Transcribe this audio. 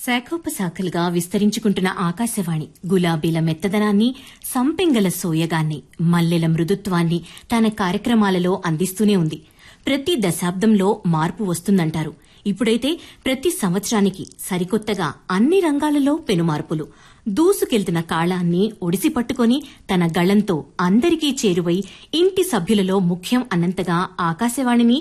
శాఖోపశాఖలుగా విస్తరించుకుంటున్న ఆకాశవాణి గులాబీల మెత్తదనాన్ని, సంపెంగల సోయగాన్ని, మల్లెల మృదుత్వాన్ని తన కార్యక్రమాలలో అందిస్తూనే ఉంది. ప్రతి దశాబ్దంలో మార్పు వస్తుందంటారు. ఇప్పుడైతే ప్రతి సంవత్సరానికి సరికొత్తగా అన్ని రంగాలలో పెనుమార్పులు. దూసుకెళ్తున్న కాలాన్ని ఒడిసి పట్టుకుని తన గళంతో అందరికీ చేరువై ఇంటి సభ్యులలో ముఖ్యం అన్నంతగా ఆకాశవాణిని